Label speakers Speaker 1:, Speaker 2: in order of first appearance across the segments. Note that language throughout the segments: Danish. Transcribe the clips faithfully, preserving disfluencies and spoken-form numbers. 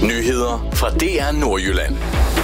Speaker 1: Nyheder fra D R Nordjylland.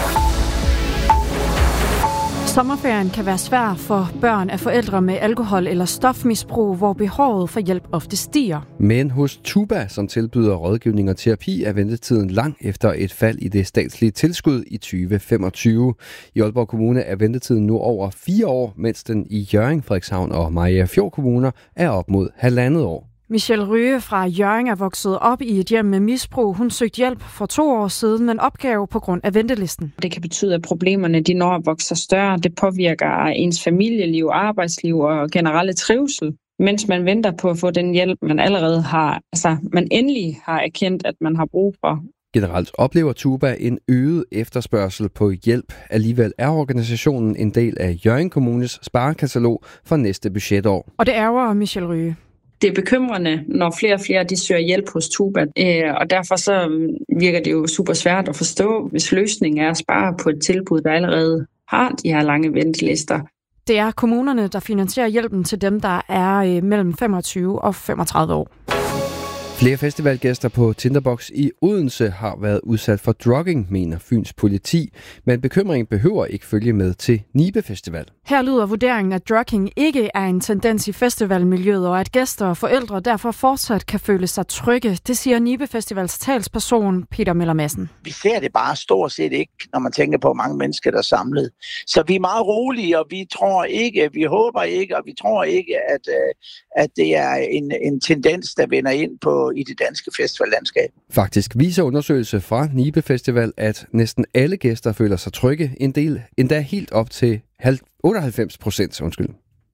Speaker 2: Sommerferien kan være svær for børn af forældre med alkohol- eller stofmisbrug, hvor behovet for hjælp ofte stiger.
Speaker 3: Men hos Tuba, som tilbyder rådgivning og terapi, er ventetiden lang efter et fald i det statslige tilskud i tyve femogtyve. I Aalborg Kommune er ventetiden nu over fire år, mens den i Hjørring, Frederikshavn og Mariagerfjord kommuner er op mod halvandet år.
Speaker 2: Michelle Røge fra Hjørring er vokset op i et hjem med misbrug. Hun søgte hjælp for to år siden, men opgav på grund af ventelisten.
Speaker 4: Det kan betyde, at problemerne de når at vokse større. Det påvirker ens familieliv, arbejdsliv og generelle trivsel, mens man venter på at få den hjælp, man allerede har, altså man endelig har erkendt, at man har brug for.
Speaker 3: Generelt oplever Tuba en øget efterspørgsel på hjælp. Alligevel er organisationen en del af Hjørring Kommunes sparekatalog for næste budgetår.
Speaker 2: Og det ærger Michelle Røge.
Speaker 4: Det er bekymrende, når flere og flere de søger hjælp hos Tuba, og derfor så virker det jo super svært at forstå, hvis løsningen er at spare på et tilbud, der allerede har de her lange ventelister.
Speaker 2: Det er kommunerne, der finansierer hjælpen til dem, der er mellem femogtyve og femogtredive år.
Speaker 3: Flere festivalgæster på Tinderbox i Odense har været udsat for drugging, mener Fyns politi, men bekymringen behøver ikke følge med til Nibe Festival.
Speaker 2: Her lyder vurderingen, at drugging ikke er en tendens i festivalmiljøet, og at gæster og forældre derfor fortsat kan føle sig trygge. Det siger Nibe Festivals talsperson Peter Møller Madsen.
Speaker 5: Vi ser det bare stort set ikke, når man tænker på, hvor mange mennesker, der er samlet. Så vi er meget rolige, og vi tror ikke, vi håber ikke, og vi tror ikke, at, at det er en, en tendens, der vender ind på i det danske festivallandskab.
Speaker 3: Faktisk viser undersøgelse fra Nibe Festival, at næsten alle gæster føler sig trygge, en del endda helt op til otteoghalvfems procent. Undskyld.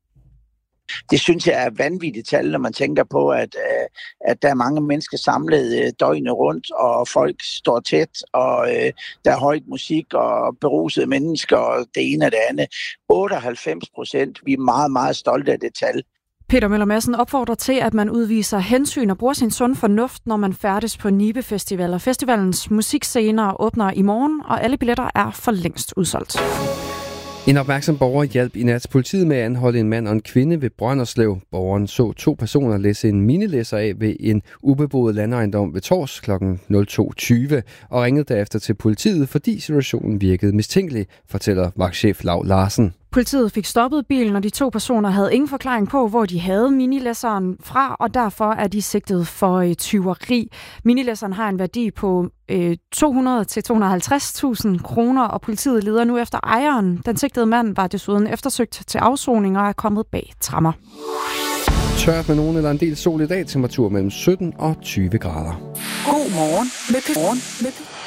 Speaker 5: Det synes jeg er vanvittigt tal, når man tænker på, at, at der er mange mennesker samlet døgnet rundt, og folk står tæt, og der er højt musik og berusede mennesker, og det ene og det andet. otteoghalvfems procent. Vi er meget, meget stolte af det tal.
Speaker 2: Peter Møller Madsen opfordrer til, at man udviser hensyn og bruger sin sund fornuft, når man færdes på Nibe Festival. Og festivalens musikscener åbner i morgen, og alle billetter er for længst udsolgt.
Speaker 3: En opmærksom borger hjalp i nat politiet med at anholde en mand og en kvinde ved Brønderslev. Borgeren så to personer læse en minilæsser af ved en ubeboet landejendom ved Tors kl. to tyve og ringede derefter til politiet, fordi situationen virkede mistænkelig, fortæller vagtchef Lau Larsen.
Speaker 2: Politiet fik stoppet bilen, og de to personer havde ingen forklaring på, hvor de havde minilæsseren fra, og derfor er de sigtet for øh, tyveri. Minilæsseren har en værdi på øh, to hundrede til to hundrede og halvtreds tusind kroner, og politiet leder nu efter ejeren. Den sigtede mand var desuden eftersøgt til afsoning og er kommet bag tremmer.
Speaker 3: Tørt med nogen eller en del sol i dag, temperatur mellem sytten og tyve grader.
Speaker 6: God morgen med P-